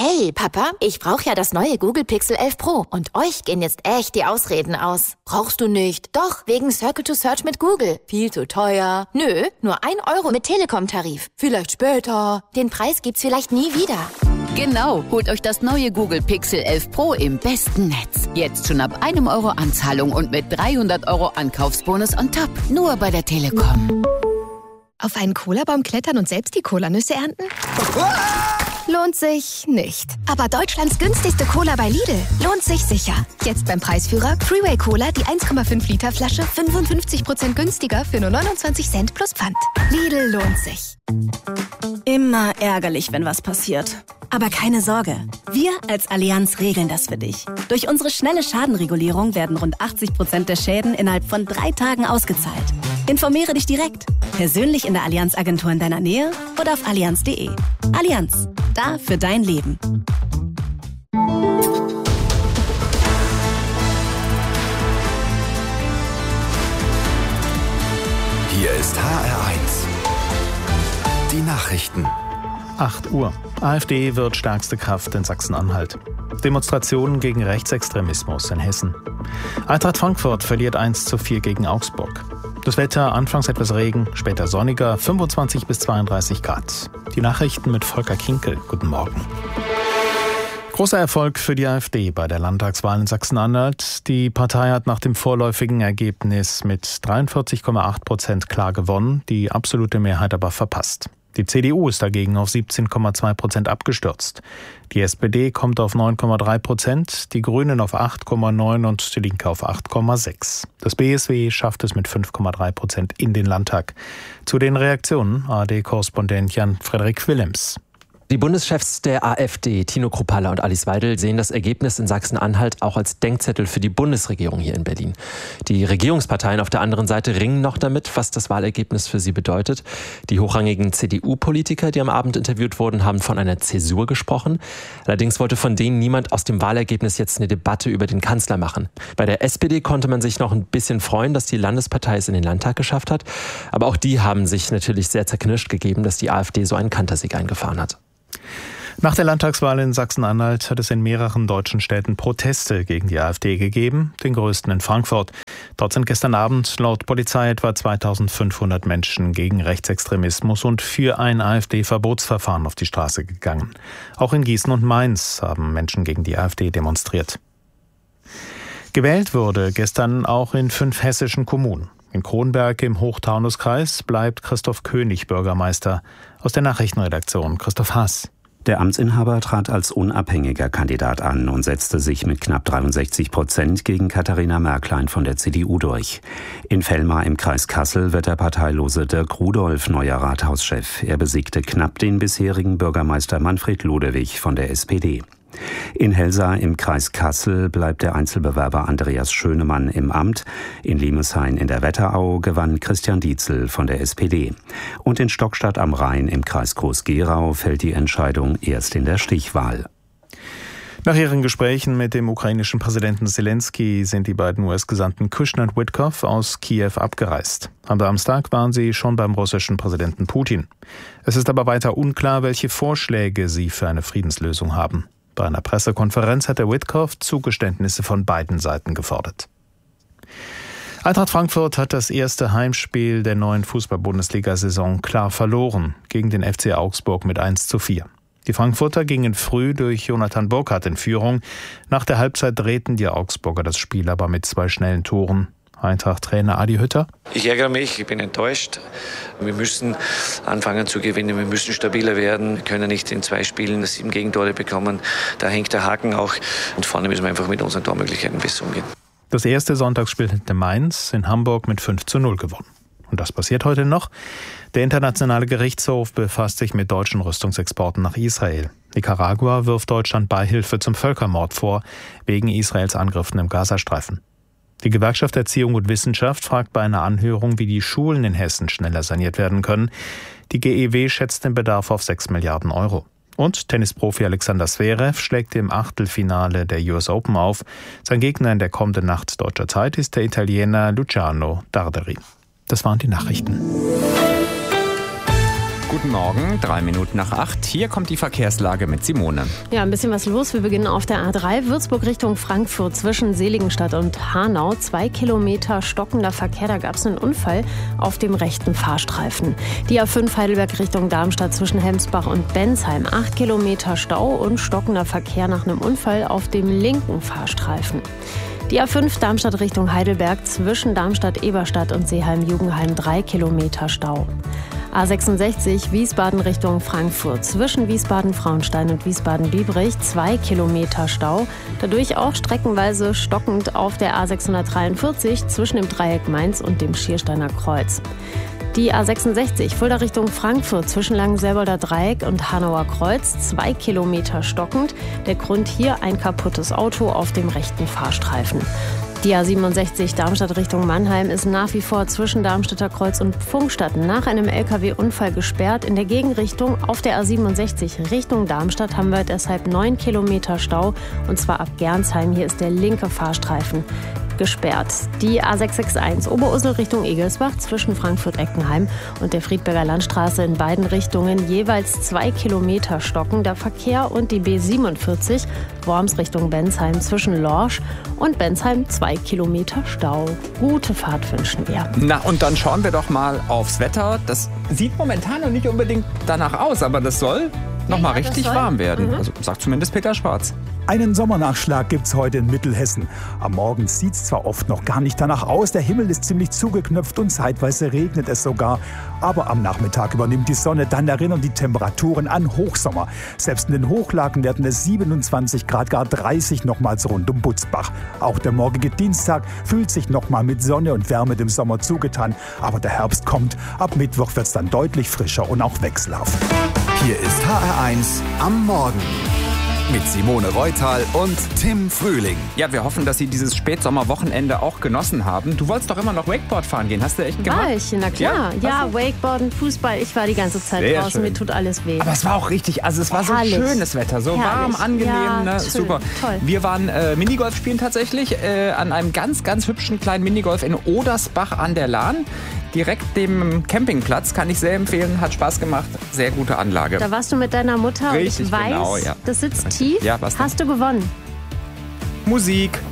Hey, Papa, ich brauche ja das neue Google Pixel 11 Pro. Und euch gehen jetzt echt die Ausreden aus. Brauchst du nicht? Doch, wegen Circle to Search mit Google. Viel zu teuer. Nö, nur 1 Euro mit Telekom-Tarif. Vielleicht später. Den Preis gibt's vielleicht nie wieder. Genau, holt euch das neue Google Pixel 11 Pro im besten Netz. Jetzt schon ab 1 Euro Anzahlung und mit 300 Euro Ankaufsbonus on top. Nur bei der Telekom. Auf einen Cola-Baum klettern und selbst die Cola-Nüsse ernten? Lohnt sich nicht. Aber Deutschlands günstigste Cola bei Lidl lohnt sich sicher. Jetzt beim Preisführer Freeway Cola, die 1,5 Liter Flasche 55% günstiger für nur 29 Cent plus Pfand. Lidl lohnt sich. Immer ärgerlich, wenn was passiert. Aber keine Sorge, wir als Allianz regeln das für dich. Durch unsere schnelle Schadenregulierung werden rund 80% der Schäden innerhalb von 3 Tagen ausgezahlt. Informiere dich direkt, persönlich in der Allianz-Agentur in deiner Nähe oder auf allianz.de. Allianz, da für dein Leben. Hier ist HR1. Die Nachrichten. 8 Uhr. AfD wird stärkste Kraft in Sachsen-Anhalt. Demonstrationen gegen Rechtsextremismus in Hessen. Eintracht Frankfurt verliert 1:4 gegen Augsburg. Das Wetter, anfangs etwas Regen, später sonniger, 25 bis 32 Grad. Die Nachrichten mit Volker Kinkel. Guten Morgen. Großer Erfolg für die AfD bei der Landtagswahl in Sachsen-Anhalt. Die Partei hat nach dem vorläufigen Ergebnis mit 43,8% klar gewonnen, die absolute Mehrheit aber verpasst. Die CDU ist dagegen auf 17,2% abgestürzt. Die SPD kommt auf 9,3%, die Grünen auf 8,9% und die Linke auf 8,6%. Das BSW schafft es mit 5,3% in den Landtag. Zu den Reaktionen ARD-Korrespondent Jan-Frederik Willems. Die Bundeschefs der AfD, Tino Kruppalla und Alice Weidel, sehen das Ergebnis in Sachsen-Anhalt auch als Denkzettel für die Bundesregierung hier in Berlin. Die Regierungsparteien auf der anderen Seite ringen noch damit, was das Wahlergebnis für sie bedeutet. Die hochrangigen CDU-Politiker, die am Abend interviewt wurden, haben von einer Zäsur gesprochen. Allerdings wollte von denen niemand aus dem Wahlergebnis jetzt eine Debatte über den Kanzler machen. Bei der SPD konnte man sich noch ein bisschen freuen, dass die Landespartei es in den Landtag geschafft hat. Aber auch die haben sich natürlich sehr zerknirscht gegeben, dass die AfD so einen Kantersieg eingefahren hat. Nach der Landtagswahl in Sachsen-Anhalt hat es in mehreren deutschen Städten Proteste gegen die AfD gegeben, den größten in Frankfurt. Dort sind gestern Abend laut Polizei etwa 2500 Menschen gegen Rechtsextremismus und für ein AfD-Verbotsverfahren auf die Straße gegangen. Auch in Gießen und Mainz haben Menschen gegen die AfD demonstriert. Gewählt wurde gestern auch in 5 hessischen Kommunen. In Kronberg im Hochtaunuskreis bleibt Christoph König Bürgermeister. Aus der Nachrichtenredaktion Christoph Haas. Der Amtsinhaber trat als unabhängiger Kandidat an und setzte sich mit knapp 63% gegen Katharina Märklein von der CDU durch. In Vellmar im Kreis Kassel wird der parteilose Dirk Rudolph neuer Rathauschef. Er besiegte knapp den bisherigen Bürgermeister Manfred Ludewig von der SPD. In Helsa im Kreis Kassel bleibt der Einzelbewerber Andreas Schönemann im Amt. In Limeshain in der Wetterau gewann Christian Dietzel von der SPD. Und in Stockstadt am Rhein im Kreis Groß-Gerau fällt die Entscheidung erst in der Stichwahl. Nach ihren Gesprächen mit dem ukrainischen Präsidenten Zelensky sind die beiden US-Gesandten Kushner und Witkoff aus Kiew abgereist. Am Samstag waren sie schon beim russischen Präsidenten Putin. Es ist aber weiter unklar, welche Vorschläge sie für eine Friedenslösung haben. Bei einer Pressekonferenz hat der Witkoff Zugeständnisse von beiden Seiten gefordert. Eintracht Frankfurt hat das erste Heimspiel der neuen Fußball-Bundesliga-Saison klar verloren gegen den FC Augsburg mit 1:4. Die Frankfurter gingen früh durch Jonathan Burkhardt in Führung. Nach der Halbzeit drehten die Augsburger das Spiel aber mit 2 schnellen Toren. Eintracht-Trainer Adi Hütter. Ich ärgere mich, ich bin enttäuscht. Wir müssen anfangen zu gewinnen, wir müssen stabiler werden. Wir können nicht in 2 Spielen 7 Gegentore bekommen. Da hängt der Haken auch. Und vorne müssen wir einfach mit unseren Tormöglichkeiten besser umgehen. Das erste Sonntagsspiel hätte Mainz in Hamburg mit 5:0 gewonnen. Und das passiert heute noch. Der Internationale Gerichtshof befasst sich mit deutschen Rüstungsexporten nach Israel. Nicaragua wirft Deutschland Beihilfe zum Völkermord vor, wegen Israels Angriffen im Gazastreifen. Die Gewerkschaft Erziehung und Wissenschaft fragt bei einer Anhörung, wie die Schulen in Hessen schneller saniert werden können. Die GEW schätzt den Bedarf auf 6 Milliarden Euro. Und Tennisprofi Alexander Zverev schlägt im Achtelfinale der US Open auf. Sein Gegner in der kommenden Nacht deutscher Zeit ist der Italiener Luciano Darderi. Das waren die Nachrichten. Guten Morgen, 7:03. Hier kommt die Verkehrslage mit Simone. Ja, ein bisschen was los. Wir beginnen auf der A3 Würzburg Richtung Frankfurt zwischen Seligenstadt und Hanau. 2 Kilometer stockender Verkehr, da gab es einen Unfall auf dem rechten Fahrstreifen. Die A5 Heidelberg Richtung Darmstadt zwischen Hemsbach und Bensheim. 8 Kilometer Stau und stockender Verkehr nach einem Unfall auf dem linken Fahrstreifen. Die A5 Darmstadt Richtung Heidelberg zwischen Darmstadt-Eberstadt und Seeheim-Jugenheim 3 Kilometer Stau. A66 Wiesbaden Richtung Frankfurt zwischen Wiesbaden-Frauenstein und Wiesbaden-Biebrich 2 Kilometer Stau. Dadurch auch streckenweise stockend auf der A643 zwischen dem Dreieck Mainz und dem Schiersteiner Kreuz. Die A66 Fulda Richtung Frankfurt zwischen Langenselbolder Dreieck und Hanauer Kreuz 2 Kilometer stockend. Der Grund hier ein kaputtes Auto auf dem rechten Fahrstreifen. Die A67 Darmstadt Richtung Mannheim ist nach wie vor zwischen Darmstädter Kreuz und Pfungstadt nach einem LKW-Unfall gesperrt. In der Gegenrichtung auf der A67 Richtung Darmstadt haben wir deshalb 9 Kilometer Stau und zwar ab Gernsheim. Hier ist der linke Fahrstreifen gesperrt. Die A661 Oberursel Richtung Egelsbach zwischen Frankfurt-Eckenheim und der Friedberger Landstraße in beiden Richtungen jeweils 2 Kilometer stockender Verkehr und die B47 Worms Richtung Bensheim zwischen Lorsch und Bensheim 2 Kilometer Stau. Gute Fahrt wünschen wir. Na, und dann schauen wir doch mal aufs Wetter. Das sieht momentan noch nicht unbedingt danach aus, aber das soll noch mal richtig warm werden. Also sagt zumindest Peter Schwarz. Einen Sommernachschlag gibt's heute in Mittelhessen. Am Morgen sieht's zwar oft noch gar nicht danach aus, der Himmel ist ziemlich zugeknöpft und zeitweise regnet es sogar. Aber am Nachmittag übernimmt die Sonne, dann erinnern die Temperaturen an Hochsommer. Selbst in den Hochlagen werden es 27 Grad, gar 30 nochmals rund um Butzbach. Auch der morgige Dienstag fühlt sich nochmal mit Sonne und Wärme dem Sommer zugetan. Aber der Herbst kommt, ab Mittwoch wird's dann deutlich frischer und auch wechselhaft. Hier ist HR1 am Morgen. Mit Simone Reutal und Tim Frühling. Ja, wir hoffen, dass Sie dieses Spätsommerwochenende auch genossen haben. Du wolltest doch immer noch Wakeboard fahren gehen. Hast du echt gemacht? War ich, na klar. Ja, Wakeboarden, Fußball. Ich war die ganze Zeit sehr draußen. Schön. Mir tut alles weh. Aber es war auch richtig, also es war so schönes Wetter. So warm, angenehm, ja, ne? Schön. Super. Toll. Wir waren Minigolf spielen tatsächlich an einem ganz, ganz hübschen kleinen Minigolf in Odersbach an der Lahn. Direkt dem Campingplatz, kann ich sehr empfehlen, hat Spaß gemacht, sehr gute Anlage. Da warst du mit deiner Mutter richtig, und ich weiß, genau, ja. das sitzt tief. Ja, was denn? Hast du gewonnen? Musik.